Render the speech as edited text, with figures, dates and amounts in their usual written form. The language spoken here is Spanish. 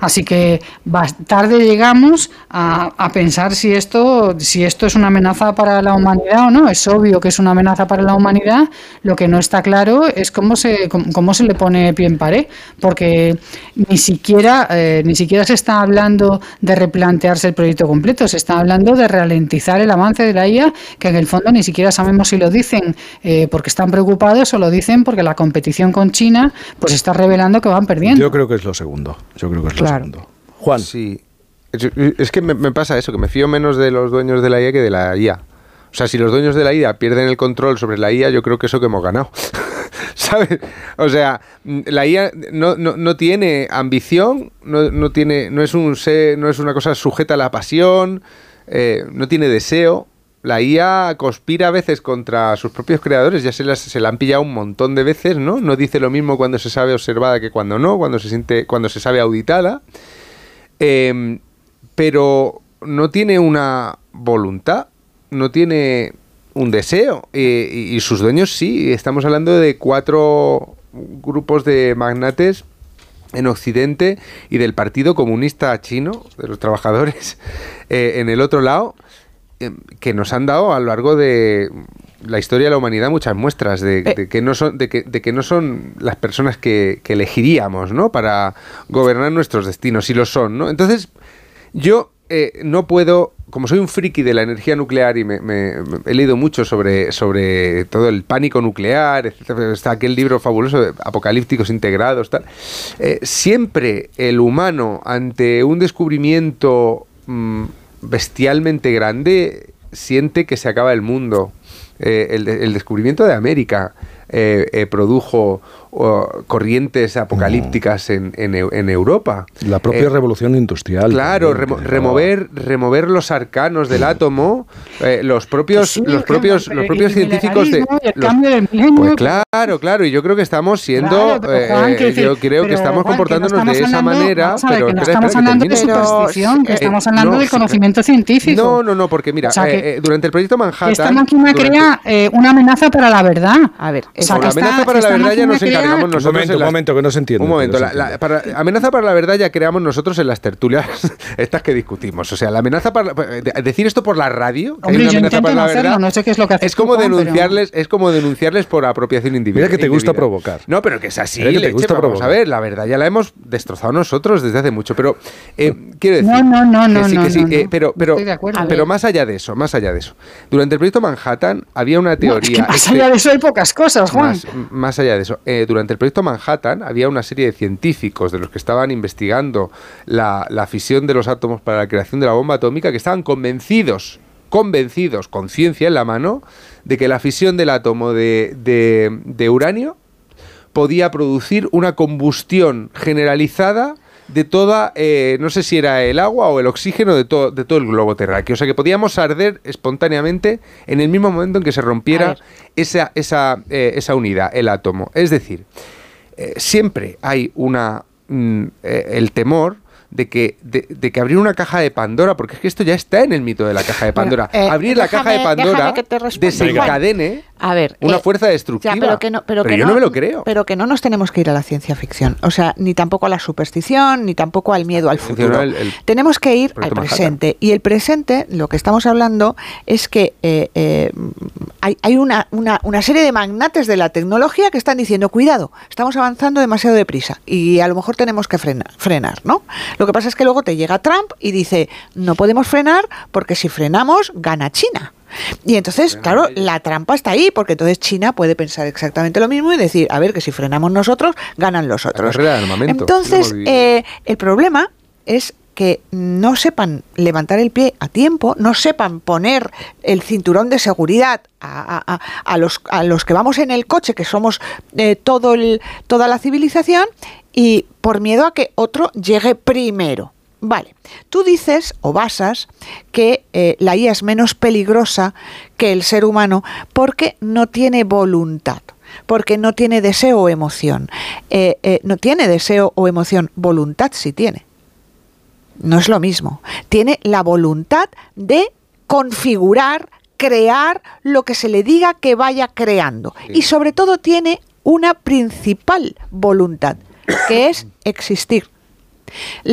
Así que tarde llegamos a pensar si esto es una amenaza para la humanidad o no. Es obvio que es una amenaza para la humanidad. Lo que no está claro es cómo se le pone pie en pared, porque ni siquiera se está hablando de replantearse el proyecto completo. Se está hablando de ralentizar el avance de la IA, que en el fondo ni siquiera sabemos si lo dicen porque están preocupados o lo dicen porque la competición con China pues está revelando que van perdiendo. Yo creo que es lo segundo. Segundo. Juan. Sí. Es que me pasa eso, que me fío menos de los dueños de la IA que de la IA. O sea, si los dueños de la IA pierden el control sobre la IA, yo creo que eso que hemos ganado. ¿Sabes? O sea, la IA no tiene ambición, no es una cosa sujeta a la pasión, no tiene deseo. La IA conspira a veces contra sus propios creadores, ya se la han pillado un montón de veces, ¿no? No dice lo mismo cuando se sabe observada que cuando no, cuando se sabe auditada. Pero no tiene una voluntad, no tiene un deseo. Y sus dueños sí. Estamos hablando de 4 grupos de magnates en Occidente y del Partido Comunista Chino, de los trabajadores, en el otro lado, que nos han dado a lo largo de la historia de la humanidad muchas muestras de que no son las personas que elegiríamos, ¿no?, para gobernar nuestros destinos, si lo son, ¿no? Entonces, yo no puedo, como soy un friki de la energía nuclear y me he leído mucho sobre todo el pánico nuclear, etcétera, está aquel libro fabuloso de Apocalípticos Integrados, tal. Siempre el humano, ante un descubrimiento bestialmente grande, siente que se acaba el mundo. El descubrimiento de América produjo corrientes apocalípticas en Europa. La propia revolución industrial. Claro, remover los arcanos del átomo, los propios científicos de pues claro, y yo que estamos siendo que estamos comportándonos de esa manera, pero no estamos hablando de superstición, que estamos hablando del conocimiento científico. No, porque mira, durante el proyecto Manhattan, esta máquina crea una amenaza para la verdad. A ver, la amenaza para la verdad ya nos encargamos nosotros. Un momento, que no se entiende. Un momento, amenaza para la verdad ya creamos nosotros en las tertulias estas que discutimos. O sea, la amenaza para decir esto por la radio, que hay una amenaza para la verdad, no sé qué es lo que haces, es como denunciarles por apropiación individual. Mira que te gusta provocar. No, pero que es así, vamos a ver, la verdad ya la hemos destrozado nosotros desde hace mucho, pero quiero decir pero más allá de eso, durante el proyecto Manhattan había una teoría. Más allá de eso hay pocas cosas, Juan. Más allá de eso, durante el proyecto Manhattan había una serie de científicos de los que estaban investigando la fisión de los átomos para la creación de la bomba atómica, que estaban convencidos, con ciencia en la mano, de que la fisión del átomo de uranio podía producir una combustión generalizada de toda, no sé si era el agua o el oxígeno de todo el globo terráqueo. O sea, que podíamos arder espontáneamente en el mismo momento en que se rompiera esa unidad, el átomo. Es decir, siempre hay el temor de que abrir una caja de Pandora, porque es que esto ya está en el mito de la caja de Pandora. Abrir la caja de Pandora desencadene una fuerza destructiva. Ya, pero yo no me lo creo. Pero que no nos tenemos que ir a la ciencia ficción. O sea, ni tampoco a la superstición, ni tampoco al miedo al futuro. Tenemos que ir al presente. Manhattan. Y el presente, lo que estamos hablando es que hay una serie de magnates de la tecnología que están diciendo, cuidado, estamos avanzando demasiado deprisa y a lo mejor tenemos que frenar, ¿no? Lo que pasa es que luego te llega Trump y dice, no podemos frenar porque si frenamos, gana China. Y entonces, claro, la trampa está ahí, porque entonces China puede pensar exactamente lo mismo y decir, a ver, que si frenamos nosotros, ganan los otros. Entonces, el problema es que no sepan levantar el pie a tiempo, no sepan poner el cinturón de seguridad a los que vamos en el coche, que somos toda la civilización, y por miedo a que otro llegue primero. Vale, tú dices o basas que la IA es menos peligrosa que el ser humano porque no tiene voluntad, porque no tiene deseo o emoción. No tiene deseo o emoción, voluntad sí tiene. No es lo mismo. Tiene la voluntad de configurar, crear lo que se le diga que vaya creando. Sí. Y sobre todo tiene una principal voluntad, que es existir.